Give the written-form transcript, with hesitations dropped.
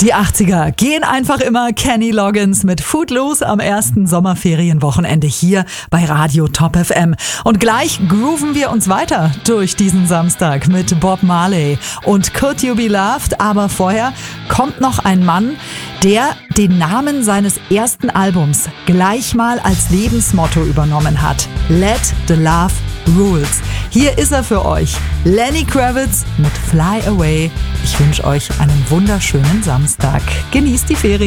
Die 80er gehen einfach immer. Kenny Loggins mit Footloose am ersten Sommerferienwochenende hier bei Radio Top FM. Und gleich grooven wir uns weiter durch diesen Samstag mit Bob Marley und Could You Be Loved. Aber vorher kommt noch ein Mann, der den Namen seines ersten Albums gleich mal als Lebensmotto übernommen hat. Let the Love Rules. Hier ist er für euch. Lenny Kravitz mit Fly Away. Ich wünsche euch einen wunderschönen Samstag. Genießt die Ferien.